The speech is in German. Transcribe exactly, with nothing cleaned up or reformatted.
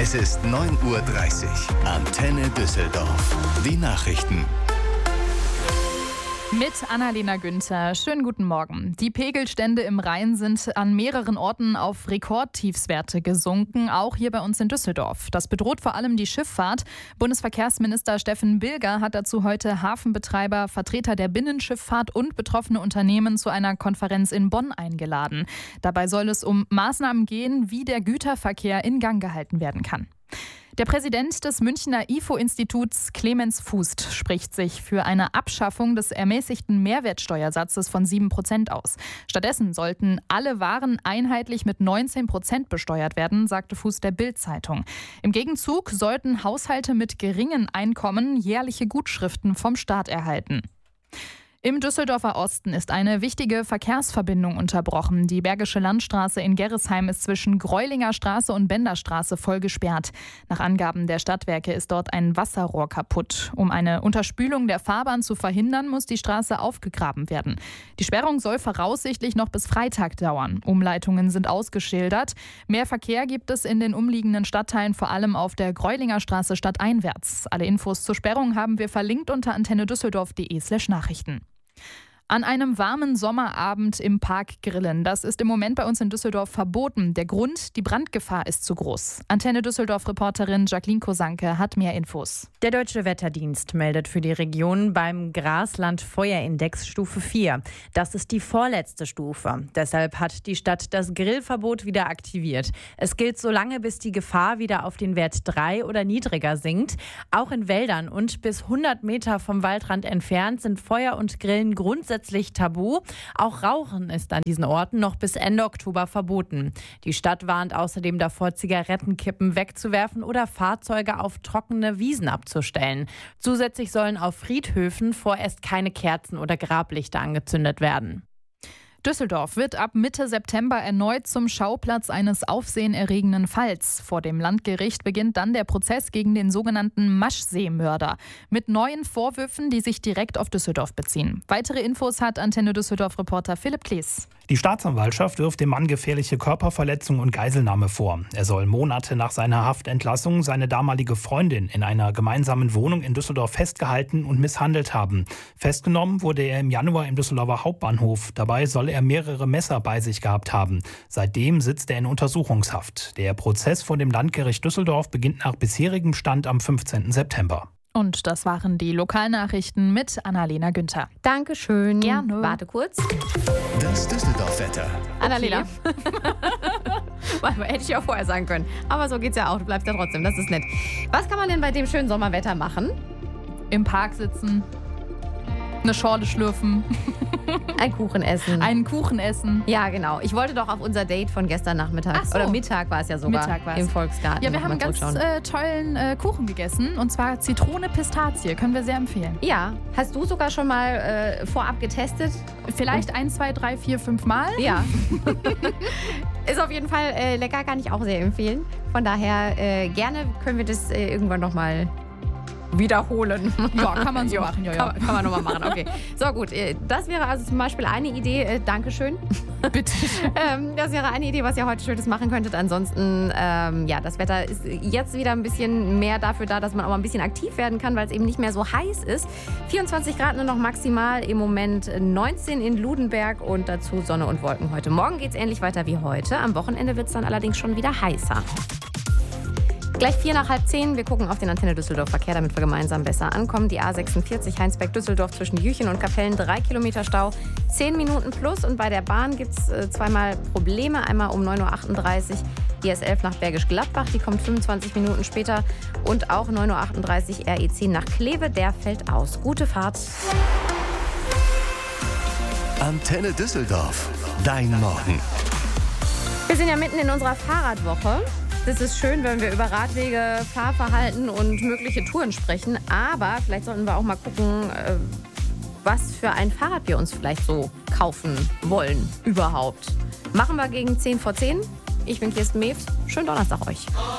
Es ist neun Uhr dreißig. Antenne Düsseldorf. Die Nachrichten. Mit Annalena Günther. Schönen guten Morgen. Die Pegelstände im Rhein sind an mehreren Orten auf Rekordtiefswerte gesunken, auch hier bei uns in Düsseldorf. Das bedroht vor allem die Schifffahrt. Bundesverkehrsminister Steffen Bilger hat dazu heute Hafenbetreiber, Vertreter der Binnenschifffahrt und betroffene Unternehmen zu einer Konferenz in Bonn eingeladen. Dabei soll es um Maßnahmen gehen, wie der Güterverkehr in Gang gehalten werden kann. Der Präsident des Münchner I F O-Instituts, Clemens Fußt, spricht sich für eine Abschaffung des ermäßigten Mehrwertsteuersatzes von sieben Prozent aus. Stattdessen sollten alle Waren einheitlich mit neunzehn Prozent besteuert werden, sagte Fußt der Bild-Zeitung. Im Gegenzug sollten Haushalte mit geringen Einkommen jährliche Gutschriften vom Staat erhalten. Im Düsseldorfer Osten ist eine wichtige Verkehrsverbindung unterbrochen. Die Bergische Landstraße in Gerresheim ist zwischen Greulinger Straße und Benderstraße voll gesperrt. Nach Angaben der Stadtwerke ist dort ein Wasserrohr kaputt. Um eine Unterspülung der Fahrbahn zu verhindern, muss die Straße aufgegraben werden. Die Sperrung soll voraussichtlich noch bis Freitag dauern. Umleitungen sind ausgeschildert. Mehr Verkehr gibt es in den umliegenden Stadtteilen, vor allem auf der Greulinger Straße stadteinwärts. Alle Infos zur Sperrung haben wir verlinkt unter antennedüsseldorf.de slash Nachrichten. An einem warmen Sommerabend im Park grillen. Das ist im Moment bei uns in Düsseldorf verboten. Der Grund, die Brandgefahr ist zu groß. Antenne Düsseldorf-Reporterin Jacqueline Kosanke hat mehr Infos. Der Deutsche Wetterdienst meldet für die Region beim Grasland-Feuerindex Stufe vier. Das ist die vorletzte Stufe. Deshalb hat die Stadt das Grillverbot wieder aktiviert. Es gilt so lange, bis die Gefahr wieder auf den Wert drei oder niedriger sinkt. Auch in Wäldern und bis hundert Meter vom Waldrand entfernt sind Feuer und Grillen grundsätzlich tabu. Auch Rauchen ist an diesen Orten noch bis Ende Oktober verboten. Die Stadt warnt außerdem davor, Zigarettenkippen wegzuwerfen oder Fahrzeuge auf trockene Wiesen abzustellen. Zusätzlich sollen auf Friedhöfen vorerst keine Kerzen oder Grablichter angezündet werden. Düsseldorf wird ab Mitte September erneut zum Schauplatz eines aufsehenerregenden Falls. Vor dem Landgericht beginnt dann der Prozess gegen den sogenannten Maschsee-Mörder mit neuen Vorwürfen, die sich direkt auf Düsseldorf beziehen. Weitere Infos hat Antenne Düsseldorf-Reporter Philipp Klees. Die Staatsanwaltschaft wirft dem Mann gefährliche Körperverletzung und Geiselnahme vor. Er soll Monate nach seiner Haftentlassung seine damalige Freundin in einer gemeinsamen Wohnung in Düsseldorf festgehalten und misshandelt haben. Festgenommen wurde er im Januar im Düsseldorfer Hauptbahnhof. Dabei soll er mehrere Messer bei sich gehabt haben. Seitdem sitzt er in Untersuchungshaft. Der Prozess vor dem Landgericht Düsseldorf beginnt nach bisherigem Stand am fünfzehnten September. Und das waren die Lokalnachrichten mit Annalena Günther. Dankeschön. Gerne. Warte kurz. Das Düsseldorf-Wetter. Annalena. Okay. Hätte ich ja auch vorher sagen können. Aber so geht's ja auch. Du bleibst ja trotzdem. Das ist nett. Was kann man denn bei dem schönen Sommerwetter machen? Im Park sitzen, eine Schorle schlürfen. Ein Kuchen essen. Einen Kuchen essen. Ja, genau. Ich wollte doch auf unser Date von gestern Nachmittag. Ach so. Oder Mittag war es ja sogar. Mittag war es. Im Volksgarten. Ja, wir haben einen ganz äh, tollen äh, Kuchen gegessen. Und zwar Zitrone-Pistazie. Können wir sehr empfehlen. Ja. Hast du sogar schon mal äh, vorab getestet? Vielleicht ein, zwei, drei, vier, fünf Mal. Ja. Ist auf jeden Fall äh, lecker, kann ich auch sehr empfehlen. Von daher äh, gerne können wir das äh, irgendwann nochmal wiederholen. Ja, kann man so ja, machen. Ja, ja. Kann, kann man nochmal machen, okay. So, gut. Das wäre also zum Beispiel eine Idee. Äh, Dankeschön. Bitte. ähm, das wäre eine Idee, was ihr heute Schönes machen könntet. Ansonsten, ähm, ja, das Wetter ist jetzt wieder ein bisschen mehr dafür da, dass man auch mal ein bisschen aktiv werden kann, weil es eben nicht mehr so heiß ist. vierundzwanzig Grad nur noch maximal, im Moment neunzehn in Ludenberg und dazu Sonne und Wolken heute. Morgen geht es ähnlich weiter wie heute. Am Wochenende wird es dann allerdings schon wieder heißer. Gleich vier nach halb zehn. Wir gucken auf den Antenne Düsseldorf Verkehr, damit wir gemeinsam besser ankommen. Die A sechsundvierzig Heinsberg-Düsseldorf zwischen Jüchen und Kapellen, drei Kilometer Stau, zehn Minuten plus. Und bei der Bahn gibt es äh, zweimal Probleme. Einmal um neun Uhr achtunddreißig I S elf nach Bergisch Gladbach, die kommt fünfundzwanzig Minuten später. Und auch neun Uhr achtunddreißig R E zehn nach Kleve, der fällt aus. Gute Fahrt. Antenne Düsseldorf, dein Morgen. Wir sind ja mitten in unserer Fahrradwoche. Das ist schön, wenn wir über Radwege, Fahrverhalten und mögliche Touren sprechen. Aber vielleicht sollten wir auch mal gucken, was für ein Fahrrad wir uns vielleicht so kaufen wollen überhaupt. Machen wir gegen zehn vor zehn. Ich bin Kirsten Mewes. Schönen Donnerstag euch.